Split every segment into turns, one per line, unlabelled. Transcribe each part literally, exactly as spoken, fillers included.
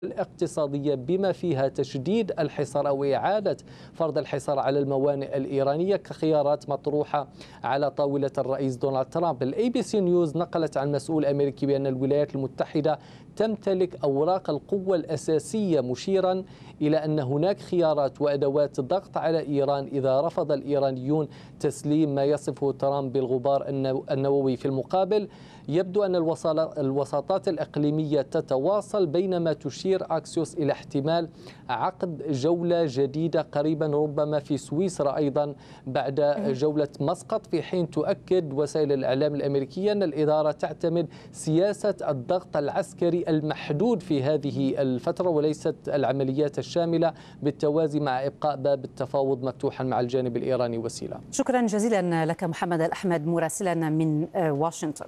الاقتصادية بما فيها تشديد الحصار أو إعادة فرض الحصار على الموانئ الإيرانية كخيارات مطروحة على طاولة الرئيس دونالد ترامب. الاي بي سي نيوز نقلت عن مسؤول أمريكي بأن الولايات المتحدة تمتلك أوراق القوة الأساسية، مشيرا إلى أن هناك خيارات وأدوات ضغط على إيران إذا رفض الإيرانيون تسليم ما يصفه ترامب بالغبار النووي. في المقابل يبدو أن الوساطات الإقليمية تتواصل، بينما تشير أكسيوس إلى احتمال عقد جولة جديدة قريبا ربما في سويسرا أيضا بعد جولة مسقط، في حين تؤكد وسائل الإعلام الأمريكية أن الإدارة تعتمد سياسة الضغط العسكري المحدود في هذه الفترة وليست العمليات الشاملة، بالتوازي مع إبقاء باب التفاوض مفتوحا مع الجانب الإيراني وسيلة.
شكرا جزيلا لك محمد الأحمد مراسلنا من واشنطن.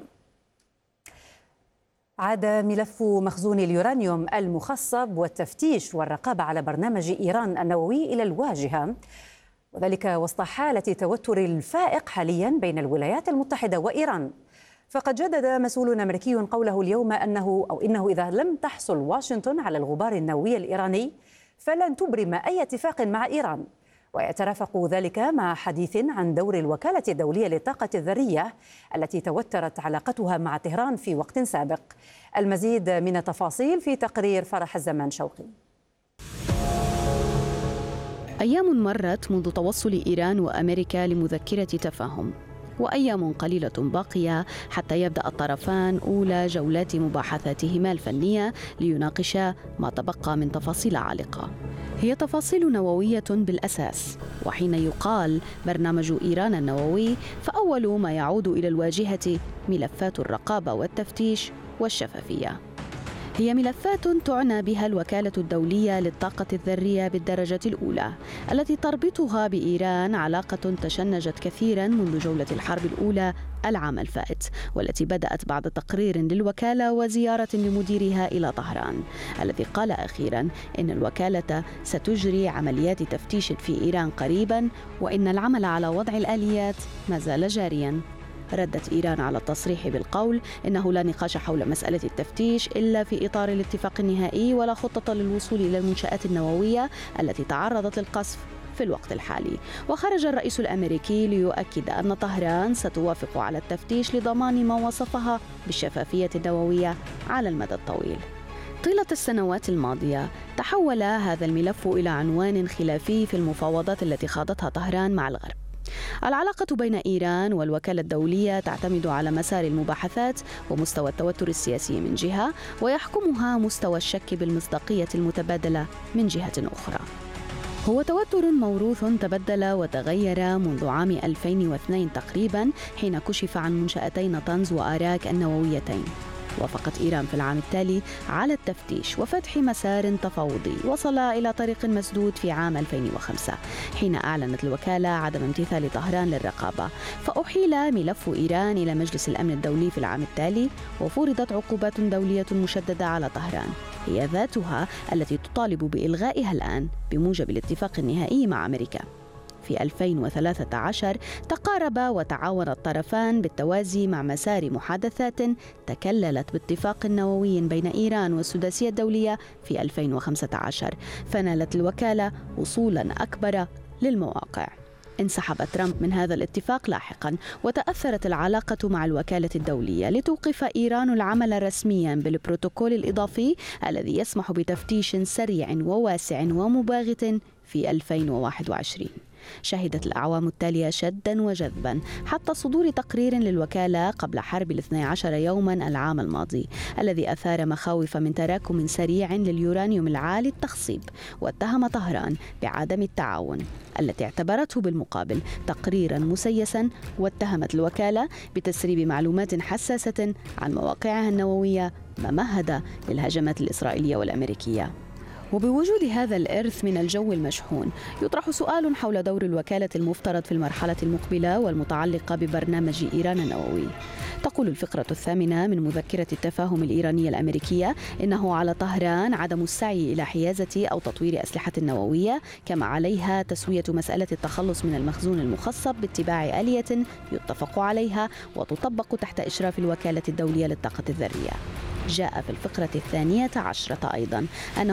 عاد ملف مخزون اليورانيوم المخصب والتفتيش والرقابة على برنامج إيران النووي إلى الواجهة، وذلك وسط حالة توتر الفائق حاليا بين الولايات المتحدة وإيران. فقد جدد مسؤول أمريكي قوله اليوم أنه أو إنه إذا لم تحصل واشنطن على الغبار النووي الإيراني فلن تبرم أي اتفاق مع إيران، ويترافق ذلك مع حديث عن دور الوكالة الدولية للطاقة الذرية التي توترت علاقتها مع طهران في وقت سابق. المزيد من التفاصيل في تقرير فرح الزمان شوقي.
أيام مرت منذ توصل إيران وأمريكا لمذكرة تفاهم، وأيام قليلة باقية حتى يبدأ الطرفان أولى جولات مباحثاتهما الفنية ليناقشا ما تبقى من تفاصيل عالقة. هي تفاصيل نووية بالأساس، وحين يقال برنامج إيران النووي فأول ما يعود إلى الواجهة ملفات الرقابة والتفتيش والشفافية. هي ملفات تعنى بها الوكالة الدولية للطاقة الذرية بالدرجة الأولى، التي تربطها بإيران علاقة تشنجت كثيرا منذ جولة الحرب الأولى العام الفائت، والتي بدأت بعد تقرير للوكالة وزيارة لمديرها إلى طهران، الذي قال أخيرا إن الوكالة ستجري عمليات تفتيش في إيران قريبا، وإن العمل على وضع الآليات ما زال جاريا. ردت إيران على التصريح بالقول إنه لا نقاش حول مسألة التفتيش إلا في إطار الاتفاق النهائي، ولا خطة للوصول إلى المنشآت النووية التي تعرضت للقصف في الوقت الحالي. وخرج الرئيس الأمريكي ليؤكد أن طهران ستوافق على التفتيش لضمان ما وصفها بالشفافية النووية على المدى الطويل. طيلة السنوات الماضية تحول هذا الملف إلى عنوان خلافي في المفاوضات التي خاضتها طهران مع الغرب. العلاقة بين إيران والوكالة الدولية تعتمد على مسار المباحثات ومستوى التوتر السياسي من جهة، ويحكمها مستوى الشك بالمصداقية المتبادلة من جهة أخرى. هو توتر موروث تبدل وتغير منذ عام ألفين واثنين تقريبا، حين كشف عن منشأتي نطنز وآراك النوويتين. وافقت إيران في العام التالي على التفتيش وفتح مسار تفاوضي وصل إلى طريق مسدود في عام ألفين وخمسة، حين أعلنت الوكالة عدم امتثال طهران للرقابة، فأحيل ملف إيران إلى مجلس الأمن الدولي في العام التالي، وفرضت عقوبات دولية مشددة على طهران هي ذاتها التي تطالب بإلغائها الآن بموجب الاتفاق النهائي مع أمريكا. في ألفين وثلاثة عشر تقارب وتعاون الطرفان بالتوازي مع مسار محادثات تكللت باتفاق نووي بين إيران والسداسية الدولية في ألفين وخمسة عشر، فنالت الوكالة وصولا أكبر للمواقع. انسحب ترامب من هذا الاتفاق لاحقا، وتأثرت العلاقة مع الوكالة الدولية لتوقف إيران العمل رسميا بالبروتوكول الإضافي الذي يسمح بتفتيش سريع وواسع ومباغت في ألفين وواحد وعشرين. شهدت الأعوام التالية شدا وجذبا حتى صدور تقرير للوكالة قبل حرب الاثني عشر يوما العام الماضي، الذي أثار مخاوف من تراكم سريع لليورانيوم العالي التخصيب، واتهم طهران بعدم التعاون، التي اعتبرته بالمقابل تقريرا مسيسا، واتهمت الوكالة بتسريب معلومات حساسة عن مواقعها النووية، ما مهد للهجمات الإسرائيلية والأمريكية. وبوجود هذا الإرث من الجو المشحون، يطرح سؤال حول دور الوكالة المفترض في المرحلة المقبلة والمتعلقة ببرنامج إيران النووي. تقول الفقرة الثامنة من مذكرة التفاهم الإيرانية الأمريكية إنه على طهران عدم السعي إلى حيازة أو تطوير أسلحة نووية، كما عليها تسوية مسألة التخلص من المخزون المخصب باتباع آلية يتفق عليها وتطبق تحت إشراف الوكالة الدولية للطاقة الذرية. جاء في الفقرة الثانية عشرة أيضا أنه